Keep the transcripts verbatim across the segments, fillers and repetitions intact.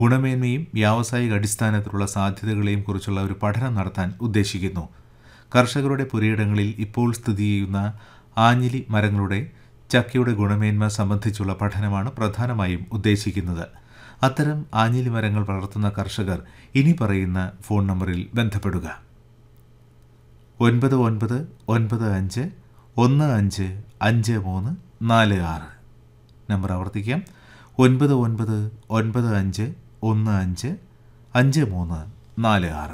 ഗുണമേന്മയും വ്യാവസായിക അടിസ്ഥാനത്തിലുള്ള സാധ്യതകളെയും കുറിച്ചുള്ള ഒരു പഠനം നടത്താൻ ഉദ്ദേശിക്കുന്നു. കർഷകരുടെ പുരയിടങ്ങളിൽ ഇപ്പോൾ സ്ഥിതി ചെയ്യുന്ന ആഞ്ഞിലി മരങ്ങളുടെ ചക്കയുടെ ഗുണമേന്മ സംബന്ധിച്ചുള്ള പഠനമാണ് പ്രധാനമായും ഉദ്ദേശിക്കുന്നത്. അത്തരം ആഞ്ഞിലി മരങ്ങൾ വളർത്തുന്ന കർഷകർ ഇനി പറയുന്ന ഫോൺ നമ്പറിൽ ബന്ധപ്പെടുക: ഒൻപത് ഒൻപത് ഒൻപത് അഞ്ച് ഒന്ന് അഞ്ച് അഞ്ച് മൂന്ന് നാല് ആറ്. നമ്പർ ആവർത്തിക്കാം: ഒൻപത് ഒൻപത് ഒൻപത് അഞ്ച് ഒന്ന് അഞ്ച് അഞ്ച് മൂന്ന് നാല് ആറ്.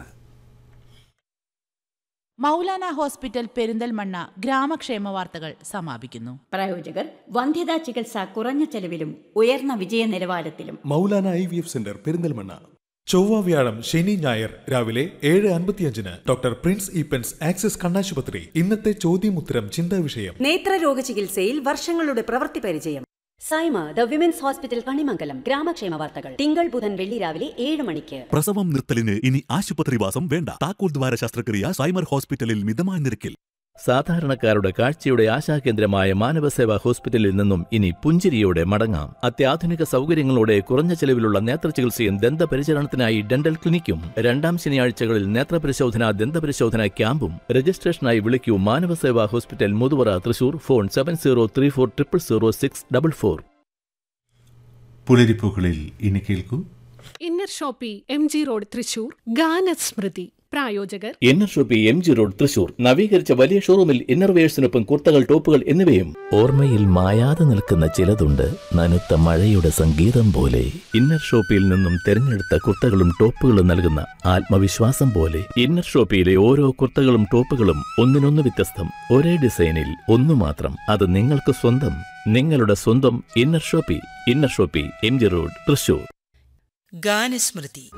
മൗലാന ഹോസ്പിറ്റൽ പെരിന്തൽമണ്ണ ഗ്രാമക്ഷേമ വാർത്തകൾ സമാപിക്കുന്നു. പ്രായോജകർ വന്ധ്യതാ ചികിത്സ കുറഞ്ഞ ചെലവിലും ഉയർന്ന വിജയ നിലവാരത്തിലും. Maulana I V F centre Perinthalmanna. ചൊവ്വ വ്യാഴം ശനി ഞായർ രാവിലെ ഏഴ് അൻപത്തിയഞ്ചിന് ഡോക്ടർ പ്രിൻസ് ഈപ്പൻസ് ആക്സിസ് കണ്ണാശുപത്രി. ഇന്നത്തെ ചോദ്യമുത്തരം ചിന്താ വിഷയം. നേത്രരോഗ ചികിത്സയിൽ വർഷങ്ങളുടെ പ്രവൃത്തി പരിചയം. Saima the women's hospital Kanimangalam. ഗ്രാമക്ഷേമ വാർത്തകൾ തിങ്കൾ ബുധൻ വെള്ളി രാവിലെ ഏഴ് മണിക്ക്. പ്രസവം നിർത്തലിന് ഇനി ആശുപത്രിവാസം വേണ്ട. താക്കോൽ ദ്വാര ശസ്ത്രക്രിയ സൈമർ ഹോസ്പിറ്റലിൽ മിതമായ നിരക്കിൽ. സാധാരണക്കാരുടെ കാഴ്ചയുടെ ആശാകേന്ദ്രമായ മാനവസേവാ ഹോസ്പിറ്റലിൽ നിന്നും ഇനി പുഞ്ചിരിയോടെ മടങ്ങാം. അത്യാധുനിക സൗകര്യങ്ങളോടെ കുറഞ്ഞ ചെലവിലുള്ള നേത്രചികിത്സയും ദന്തപരിചരണത്തിനായി ഡെന്റൽ ക്ലിനിക്കും. രണ്ടാം ശനിയാഴ്ചകളിൽ നേത്രപരിശോധന, ദന്തപരിശോധന ക്യാമ്പും. രജിസ്ട്രേഷനായി വിളിക്കൂ Manavaseva hospital, Muthuvara, Thrissur. Phone seven zero three four triple zero six double four. പുലരിപ്പൂക്കളിൽ ഇനി കേൾക്കൂ: inner Shopee M G road Thrissur. ഗാനസ്മൃതി. പ്രായോജകർ inner Shopee M G road Thrissur. നവീകരിച്ച വലിയ ഷോറൂമിൽ ഇന്നർവെയേഴ്സിനൊപ്പം കുർത്തകൾ, ടോപ്പുകൾ എന്നിവയും. ഓർമ്മയിൽ മായാതെ നിൽക്കുന്ന ചിലതുണ്ട്, നനുത്ത മഴയുടെ സംഗീതം പോലെ. ഇന്നർ ഷോപ്പിയിൽ നിന്നും തിരഞ്ഞെടുത്ത കുർത്തകളും ടോപ്പുകളും നൽകുന്ന ആത്മവിശ്വാസം പോലെ. ഇന്നർ ഷോപ്പിയിലെ ഓരോ കുർത്തകളും ടോപ്പുകളും ഒന്നിനൊന്ന് വ്യത്യസ്തം, ഒരേ ഡിസൈനിൽ ഒന്നു മാത്രം. അത് നിങ്ങൾക്ക് സ്വന്തം. നിങ്ങളുടെ സ്വന്തം inner Shopee. Inner Shopee M G road Thrissur. ഗാനസ്മൃതി.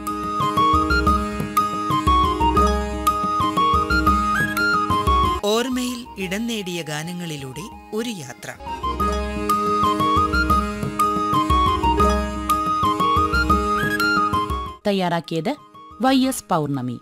ഓർമ്മയിൽ ഇടം നേടിയ ഗാനങ്ങളിലൂടെ ഒരു യാത്ര. തയ്യാറാക്കിയത് വൈ എസ് പൗർണമി.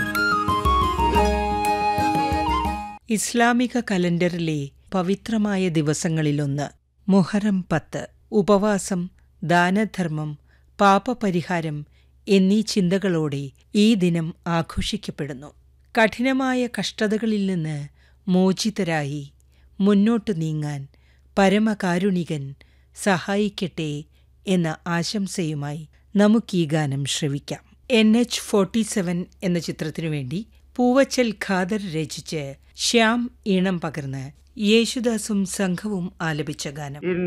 ഇസ്ലാമിക കലണ്ടറിലെ പവിത്രമായ ദിവസങ്ങളിലൊന്ന് മുഹറം പത്ത്. ഉപവാസം, ദാനധർമ്മം, പാപപരിഹാരം എന്നീ ചിന്തകളോടെ ഈ ദിനം ആഘോഷിക്കപ്പെടുന്നു. കഠിനമായ കഷ്ടതകളിൽ നിന്ന് മോചിതരായി മുന്നോട്ടു നീങ്ങാൻ പരമകാരുണികൻ സഹായിക്കട്ടെ എന്ന ആശംസയുമായി നമുക്കീ ഗാനം ശ്രവിക്കാം. എൻ എച്ച് ഫോർട്ടി സെവൻ എന്ന ചിത്രത്തിനു വേണ്ടി പൂവച്ചൽ ഖാദർ രചിച്ച് ശ്യാം ഈണം പകർന്ന് യേശുദാസും സംഘവും ആലപിച്ച ഗാനം.